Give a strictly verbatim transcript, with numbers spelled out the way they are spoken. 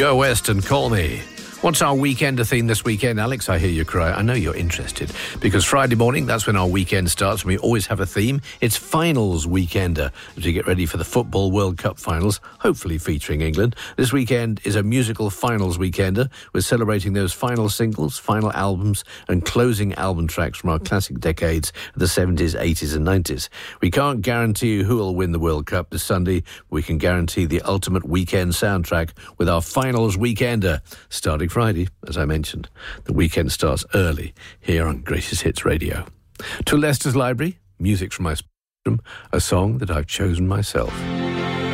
Go West and Call Me. What's our weekender theme this weekend, Alex? I hear you cry. I know you're interested. Because Friday morning, that's when our weekend starts, and we always have a theme. It's Finals Weekender, as we get ready for the Football World Cup finals, hopefully featuring England. This weekend is a musical Finals Weekender. We're celebrating those final singles, final albums, and closing album tracks from our classic decades of the seventies, eighties, and nineties. We can't guarantee who will win the World Cup this Sunday, but we can guarantee the ultimate weekend soundtrack with our Finals Weekender, starting Friday, as I mentioned. The weekend starts early here on Greatest Hits Radio. To Leicester's Library, music from my spectrum, a song that I've chosen myself.